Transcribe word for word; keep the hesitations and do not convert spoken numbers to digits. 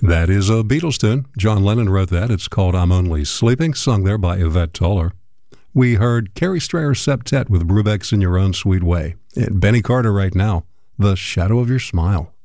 That is a Beatles tune. John Lennon wrote that. It's called I'm Only Sleeping, sung there by Yvette Toller. We heard Carrie Strayer's Septet with Brubeck's In Your Own Sweet Way. And Benny Carter right now, The Shadow of Your Smile.